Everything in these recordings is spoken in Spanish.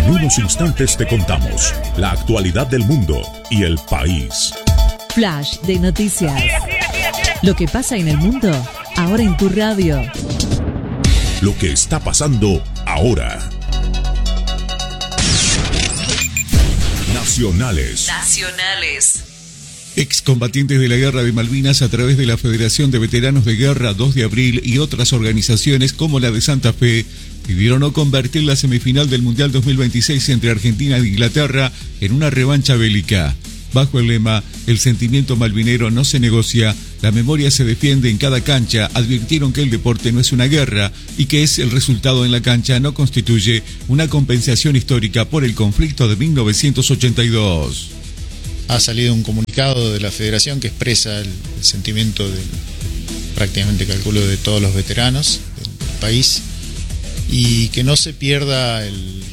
unos instantes te contamos la actualidad del mundo y el país. Flash de noticias. Lo que pasa en el mundo, ahora en tu radio. Lo que está pasando ahora. Nacionales. Excombatientes de la Guerra de Malvinas a través de la Federación de Veteranos de Guerra 2 de Abril y otras organizaciones como la de Santa Fe pidieron no convertir la semifinal del Mundial 2026 entre Argentina e Inglaterra en una revancha bélica. Bajo el lema "El sentimiento malvinero no se negocia, la memoria se defiende en cada cancha", advirtieron que el deporte no es una guerra y que el resultado en la cancha no constituye una compensación histórica por el conflicto de 1982. Ha salido un comunicado de la Federación que expresa el sentimiento prácticamente calculo de todos los veteranos del país y que no se pierda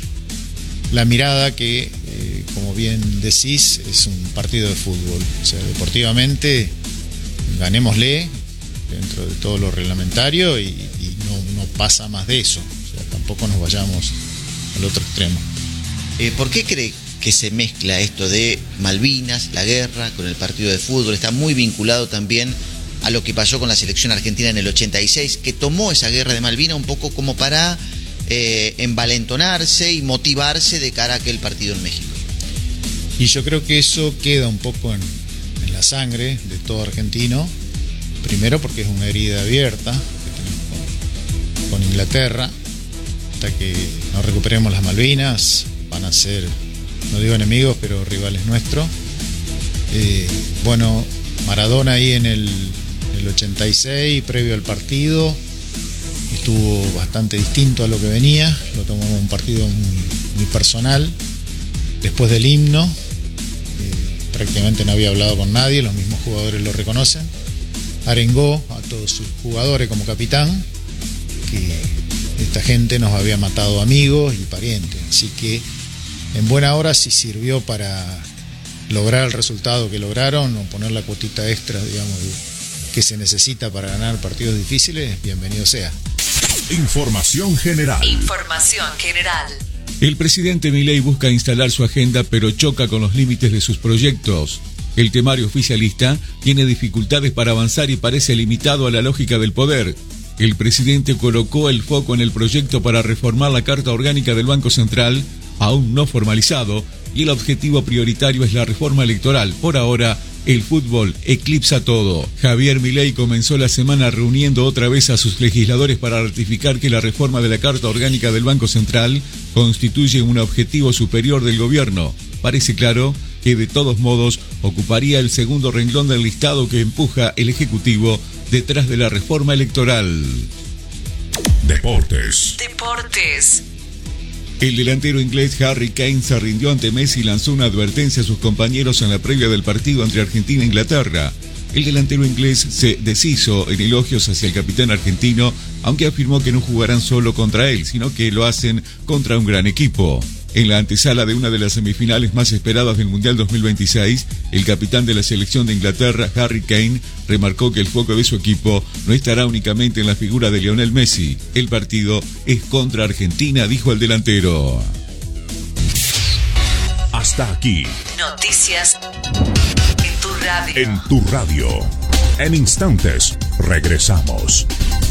la mirada que, como bien decís, es un partido de fútbol. O sea, deportivamente, ganémosle dentro de todo lo reglamentario y no pasa más de eso. O sea, tampoco nos vayamos al otro extremo. ¿Por qué cree que se mezcla esto de Malvinas, la guerra, con el partido de fútbol? Está muy vinculado también a lo que pasó con la selección argentina en el 86, que tomó esa guerra de Malvinas un poco como para envalentonarse y motivarse de cara a aquel partido en México. Y yo creo que eso queda un poco en la sangre de todo argentino, primero porque es una herida abierta que tenemos con Inglaterra. Hasta que no recuperemos las Malvinas van a ser, no digo enemigos, pero rivales nuestros. Bueno, Maradona ahí en el 86, previo al partido, estuvo bastante distinto a lo que venía. Lo tomamos un partido muy personal. Después del himno, prácticamente no había hablado con nadie, los mismos jugadores lo reconocen. Arengó a todos sus jugadores como capitán, que esta gente nos había matado amigos y parientes. Así que en buena hora, si sirvió para lograr el resultado que lograron o poner la cuotita extra, digamos, que se necesita para ganar partidos difíciles, bienvenido sea. Información general. El presidente Milei busca instalar su agenda, pero choca con los límites de sus proyectos. El temario oficialista tiene dificultades para avanzar y parece limitado a la lógica del poder. El presidente colocó el foco en el proyecto para reformar la Carta Orgánica del Banco Central, aún no formalizado, y el objetivo prioritario es la reforma electoral. Por ahora, el fútbol eclipsa todo. Javier Milei comenzó la semana reuniendo otra vez a sus legisladores para ratificar que la reforma de la Carta Orgánica del Banco Central constituye un objetivo superior del gobierno. Parece claro que de todos modos ocuparía el segundo renglón del listado que empuja el Ejecutivo detrás de la reforma electoral. Deportes. El delantero inglés Harry Kane se rindió ante Messi y lanzó una advertencia a sus compañeros en la previa del partido entre Argentina e Inglaterra. El delantero inglés se deshizo en elogios hacia el capitán argentino, aunque afirmó que no jugarán solo contra él, sino que lo hacen contra un gran equipo. En la antesala de una de las semifinales más esperadas del Mundial 2026, el capitán de la selección de Inglaterra, Harry Kane, remarcó que el foco de su equipo no estará únicamente en la figura de Lionel Messi. El partido es contra Argentina, dijo el delantero. Hasta aquí. Noticias en tu radio. En tu radio. En instantes, regresamos.